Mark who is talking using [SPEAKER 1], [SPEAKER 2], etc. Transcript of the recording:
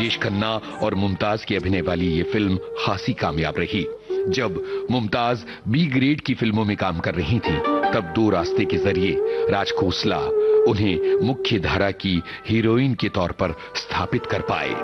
[SPEAKER 1] राजेश खन्ना और मुमताज की अभिनय वाली ये फिल्म खासी कामयाब रही। जब मुमताज बी ग्रेड की फिल्मों में काम कर रही थी, तब दो रास्ते के जरिए राज खोसला उन्हें मुख्य धारा की हीरोइन के तौर पर स्थापित कर पाए।